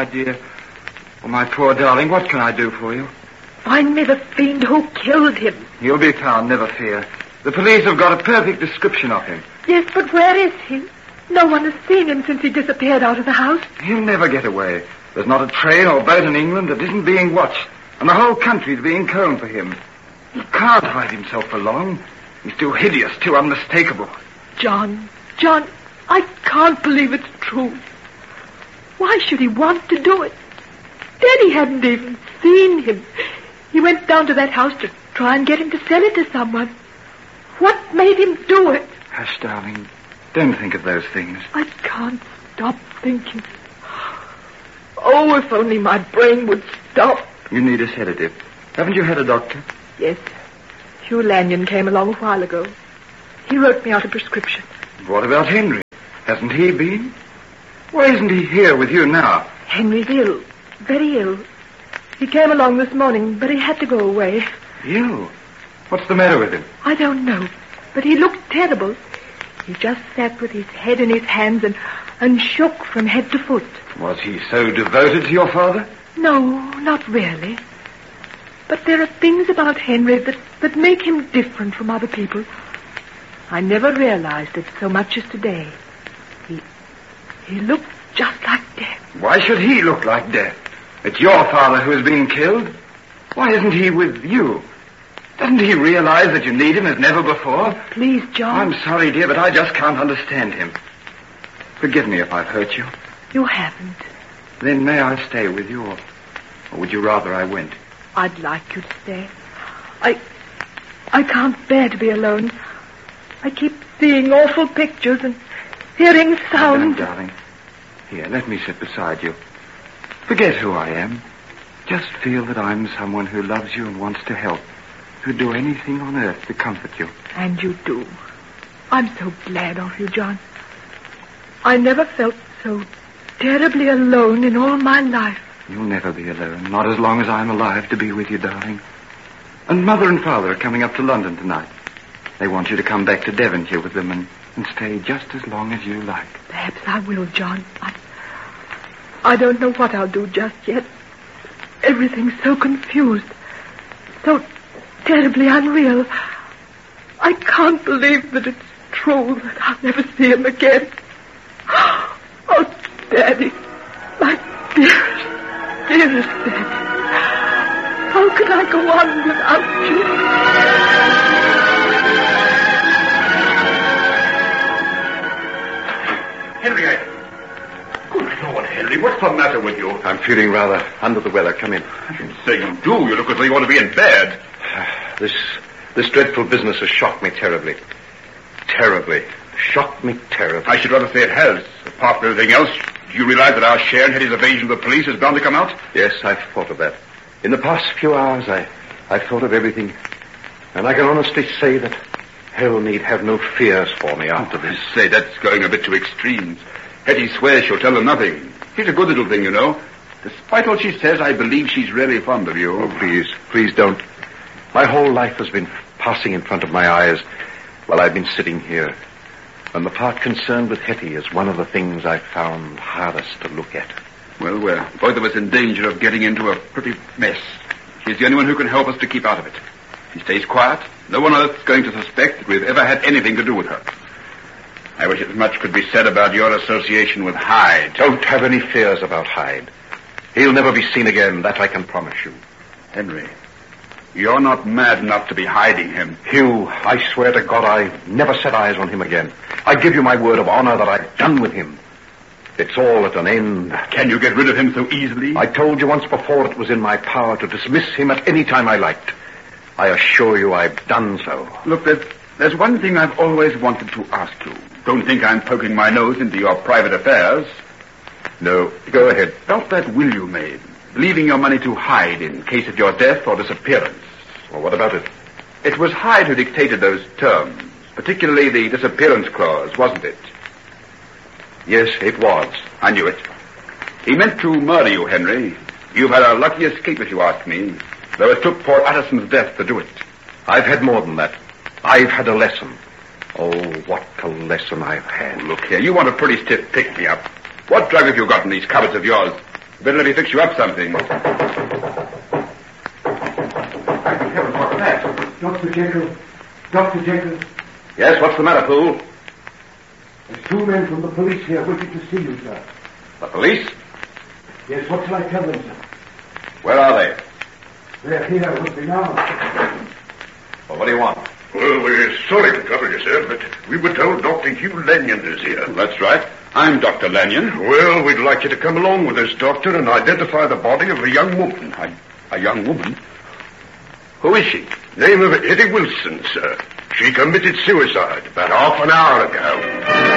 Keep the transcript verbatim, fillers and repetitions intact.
dear. Oh, my poor darling, what can I do for you? Find me the fiend who killed him. He'll be found, never fear. The police have got a perfect description of him. Yes, but where is he? No one has seen him since he disappeared out of the house. He'll never get away. There's not a train or boat in England that isn't being watched, and the whole country's being combed for him. He can't hide himself for long. He's too hideous, too unmistakable. John, John, I can't believe it's true. Why should he want to do it? Daddy hadn't even seen him. He went down to that house to try and get him to sell it to someone. What made him do it? Hush, darling. Don't think of those things. I can't stop thinking. Oh, if only my brain would stop. You need a sedative. Haven't you had a doctor? Yes. Hugh Lanyon came along a while ago. He wrote me out a prescription. What about Henry? Hasn't he been? Why isn't he here with you now? Henry's ill. Very ill. He came along this morning, but he had to go away. Ill? What's the matter with him? I don't know, but he looked terrible. He just sat with his head in his hands and, and shook from head to foot. Was he so devoted to your father? No, not really. But there are things about Henry that, that make him different from other people. I never realized it so much as today. He, he looked just like death. Why should he look like death? It's your father who is being killed. Why isn't he with you? Doesn't he realize that you need him as never before? Oh, please, John. I'm sorry, dear, but I just can't understand him. Forgive me if I've hurt you. You haven't. Then may I stay with you, or, or would you rather I went? I'd like you to stay. I... I can't bear to be alone. I keep seeing awful pictures and hearing sounds. Don't, darling. Here, let me sit beside you. Forget who I am. Just feel that I'm someone who loves you and wants to help. Who'd do anything on earth to comfort you. And you do. I'm so glad of you, John. I never felt so terribly alone in all my life. You'll never be alone, not as long as I'm alive to be with you, darling. And Mother and Father are coming up to London tonight. They want you to come back to Devonshire with them and, and stay just as long as you like. Perhaps I will, John. I, I don't know what I'll do just yet. Everything's so confused. So terribly unreal. I can't believe that it's true that I'll never see him again. Oh, Daddy. My dearest, dearest Daddy. How can I go on without you? Henry, I... Good Lord, Henry, what's the matter with you? I'm feeling rather under the weather. Come in. I shouldn't say you do. You look as though you want to be in bed. This this dreadful business has shocked me terribly. Terribly. Shocked me terribly. I should rather say it has. Apart from everything else, do you realize that our share in Hetty's evasion of the police is bound to come out? Yes, I've thought of that. In the past few hours, I, I've thought of everything. And I can honestly say that hell need have no fears for me after oh, this. I say, that's going a bit to extremes. Hetty swears she'll tell them nothing. She's a good little thing, you know. Despite all she says, I believe she's really fond of you. Oh, please, please don't. My whole life has been passing in front of my eyes while I've been sitting here. And the part concerned with Hetty is one of the things I've found hardest to look at. Well, we're both of us in danger of getting into a pretty mess. She's the only one who can help us to keep out of it. She stays quiet. No one else is going to suspect that we've ever had anything to do with her. I wish as much could be said about your association with Hyde. Don't have any fears about Hyde. He'll never be seen again, that I can promise you. Henry, you're not mad enough to be hiding him. Hugh, I swear to God I never set eyes on him again. I give you my word of honor that I've done with him. It's all at an end. Can you get rid of him so easily? I told you once before it was in my power to dismiss him at any time I liked. I assure you I've done so. Look, there's, there's one thing I've always wanted to ask you. Don't think I'm poking my nose into your private affairs. No, go ahead. About that will you made, leaving your money to Hyde in case of your death or disappearance. Well, what about it? It was Hyde who dictated those terms, particularly the disappearance clause, wasn't it? Yes, it was. I knew it. He meant to murder you, Henry. You've had a lucky escape, if you ask me, though it took poor Utterson's death to do it. I've had more than that. I've had a lesson. Oh, what a lesson I've had. Oh, look here, you want a pretty stiff pick-me-up. What drug have you got in these cupboards of yours? Better let me fix you up something. Heavens, what's that? Doctor Jekyll. Doctor Jekyll. Yes, what's the matter, Poole? There's two men from the police here waiting to see you, sir. The police? Yes, what shall I tell them, sir? Where are they? They're here with me now. Well, what do you want? Well, we're sorry to trouble you, sir, but we were told Doctor Hugh Lanyon is here. That's right. I'm Doctor Lanyon. Well, we'd like you to come along with us, Doctor, and identify the body of a young woman. A, a young woman? Who is she? Name of Eddie Wilson, sir. She committed suicide about half an hour ago.